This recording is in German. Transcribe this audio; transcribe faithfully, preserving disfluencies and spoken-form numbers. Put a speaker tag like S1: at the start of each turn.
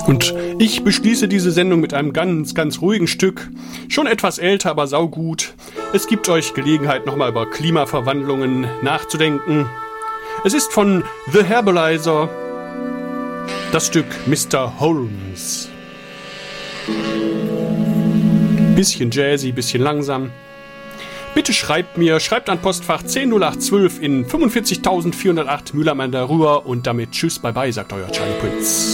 S1: Und ich beschließe diese Sendung mit einem ganz, ganz ruhigen Stück. Schon etwas älter, aber saugut. Es gibt euch Gelegenheit, nochmal über Klimaverwandlungen nachzudenken. Es ist von The Herbalizer, das Stück Mister Holmes. Bisschen jazzy, bisschen langsam. Bitte schreibt mir, schreibt an Postfach zehn null acht zwölf in fünfundvierzigtausendvierhundertacht Mülheim an der Ruhr und damit tschüss, bye bye, sagt euer Charlie Prinz.